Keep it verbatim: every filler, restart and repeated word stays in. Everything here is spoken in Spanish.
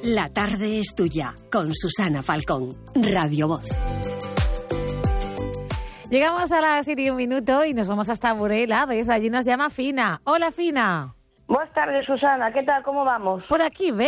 La tarde es tuya, con Susana Falcón, Radio Voz. Llegamos a las siete y un minuto y nos vamos hasta Burela, ¿ves? Allí nos llama Fina. Hola, Fina. Buenas tardes, Susana. ¿Qué tal? ¿Cómo vamos? Por aquí, ¿ves?